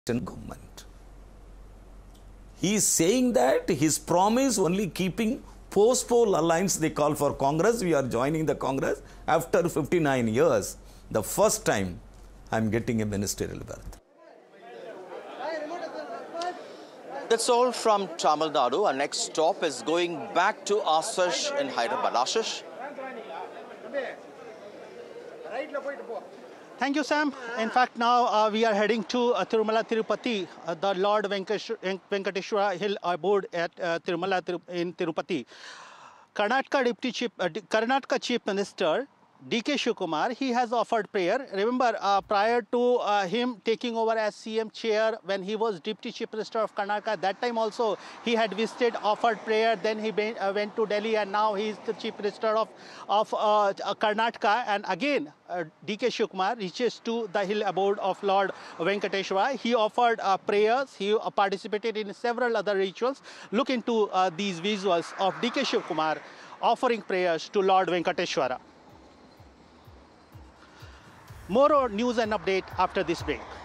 government. He is saying that his promise only keeping post-poll alliance they call for Congress. We are joining the Congress after 59 years. The first time I am getting a ministerial berth. That's all from Tamil Nadu. Our next stop is going back to Ashish in Hyderabad. Ashish? Thank you, Sam. In fact, now we are heading to Tirumala Tirupati, the Lord Venkateshwara Hill Abode at Tirumala in Tirupati. Karnataka Chief Minister D.K. Shivakumar, he has offered prayer. Remember, prior to him taking over as CM chair when he was Deputy Chief Minister of Karnataka, that time also he had visited, offered prayer, then he went to Delhi, and now he is the Chief Minister of Karnataka. And again, D.K. Shivakumar reaches to the hill abode of Lord Venkateshwara. He offered prayers, he participated in several other rituals. Look into these visuals of D.K. Shivakumar offering prayers to Lord Venkateshwara. More news and update after this break.